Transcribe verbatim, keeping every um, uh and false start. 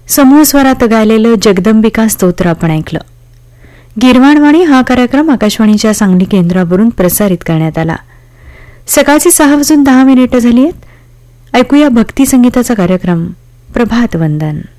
समूह स्वरात गायलेलं जगदंबिका स्तोत्र आपण ऐकलं. गीर्वाणवाणी हा कार्यक्रम आकाशवाणीच्या सांगली केंद्रावरून प्रसारित करण्यात आला. सकाळची सहा वाजून दहा मिनिटं झाली आहेत. ऐकूया भक्ती संगीताचा कार्यक्रम प्रभात वंदन.